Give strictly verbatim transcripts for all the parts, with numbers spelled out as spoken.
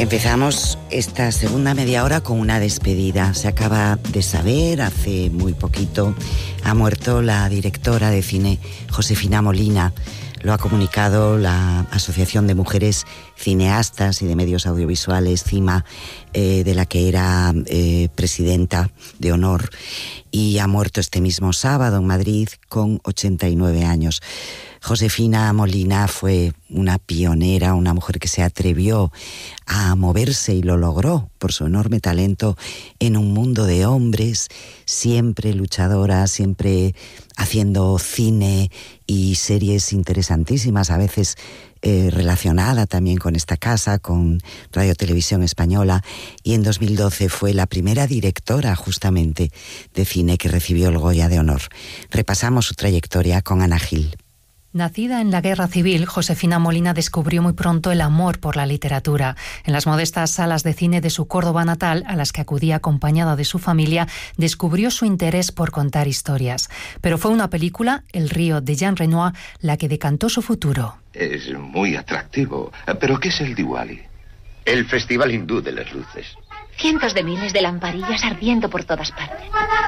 Empezamos esta segunda media hora con una despedida. Se acaba de saber, hace muy poquito, ha muerto la directora de cine Josefina Molina. Lo ha comunicado la Asociación de Mujeres Cineastas y de Medios Audiovisuales, CIMA, eh, de la que era eh, presidenta de honor, y ha muerto este mismo sábado en Madrid con ochenta y nueve años. Josefina Molina fue una pionera, una mujer que se atrevió a moverse y lo logró por su enorme talento en un mundo de hombres, siempre luchadora, siempre haciendo cine y series interesantísimas, a veces eh, relacionada también con esta casa, con Radio Televisión Española, y en dos mil doce fue la primera directora justamente de cine que recibió el Goya de Honor. Repasamos su trayectoria con Ana Gil. Nacida en la Guerra Civil, Josefina Molina descubrió muy pronto el amor por la literatura. En las modestas salas de cine de su Córdoba natal, a las que acudía acompañada de su familia, descubrió su interés por contar historias. Pero fue una película, El río, de Jean Renoir, la que decantó su futuro. Es muy atractivo. ¿Pero qué es el Diwali? El festival hindú de las luces. Cientos de miles de lamparillas ardiendo por todas partes.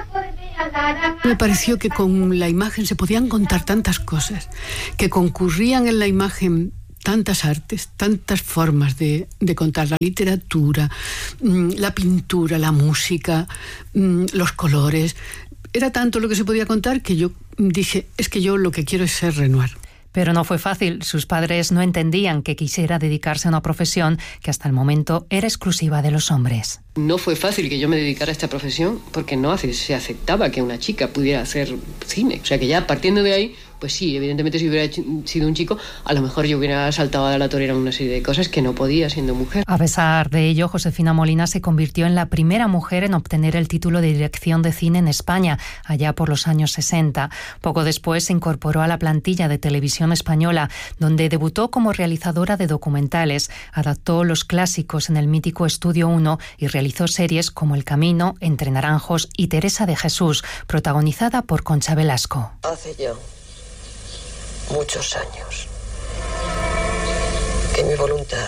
Me pareció que con la imagen se podían contar tantas cosas, que concurrían en la imagen tantas artes, tantas formas de, de contar la literatura, la pintura, la música, los colores. Era tanto lo que se podía contar que yo dije, es que yo lo que quiero es ser Renoir. Pero no fue fácil. Sus padres no entendían que quisiera dedicarse a una profesión que hasta el momento era exclusiva de los hombres. No fue fácil que yo me dedicara a esta profesión porque no se aceptaba que una chica pudiera hacer cine. O sea que ya partiendo de ahí, pues sí, evidentemente si hubiera sido un chico, a lo mejor yo hubiera saltado a la torera una serie de cosas que no podía siendo mujer. A pesar de ello, Josefina Molina se convirtió en la primera mujer en obtener el título de dirección de cine en España, allá por los años sesenta. Poco después se incorporó a la plantilla de Televisión Española, donde debutó como realizadora de documentales, adaptó los clásicos en el mítico Estudio uno y realizó series como El Camino, Entre Naranjos y Teresa de Jesús, protagonizada por Concha Velasco. Hace ya muchos años que mi voluntad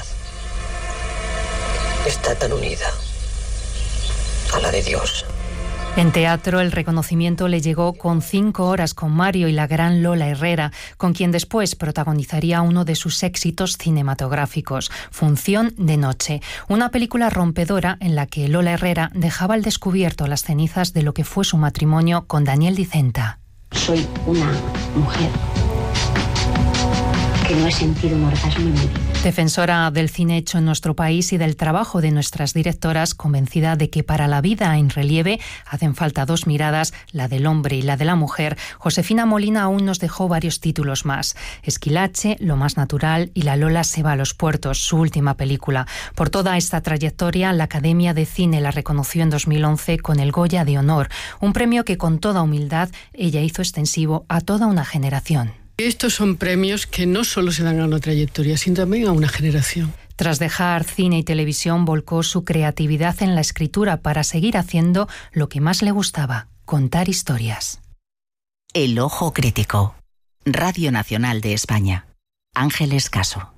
está tan unida a la de Dios. En teatro, el reconocimiento le llegó con Cinco horas con Mario y la gran Lola Herrera, con quien después protagonizaría uno de sus éxitos cinematográficos, Función de noche, una película rompedora en la que Lola Herrera dejaba al descubierto las cenizas de lo que fue su matrimonio con Daniel Dicenta. Soy una mujer que no he sentido un orgasmo en mi vida. Defensora del cine hecho en nuestro país y del trabajo de nuestras directoras, convencida de que para la vida en relieve hacen falta dos miradas, la del hombre y la de la mujer, Josefina Molina aún nos dejó varios títulos más. Esquilache, Lo más natural y La Lola se va a los puertos, su última película. Por toda esta trayectoria, la Academia de Cine la reconoció en dos mil once con el Goya de Honor, un premio que con toda humildad ella hizo extensivo a toda una generación. Estos son premios que no solo se dan a una trayectoria, sino también a una generación. Tras dejar cine y televisión, volcó su creatividad en la escritura para seguir haciendo lo que más le gustaba, contar historias. El ojo crítico. Radio Nacional de España. Ángeles Caso.